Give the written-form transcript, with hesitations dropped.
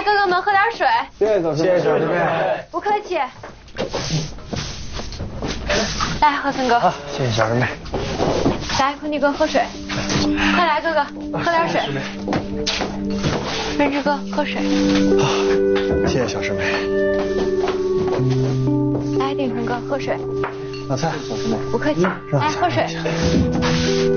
哥哥们喝点水。 谢谢小师妹，谢谢小师妹， 不客气。来，和森哥。 谢谢小师妹。 来，坤弟哥喝水。快来，哥哥，喝点水。润之哥，喝水。 谢谢小师妹。 来，鼎成哥，喝水。 老蔡，小师妹。 不客气。来，喝水。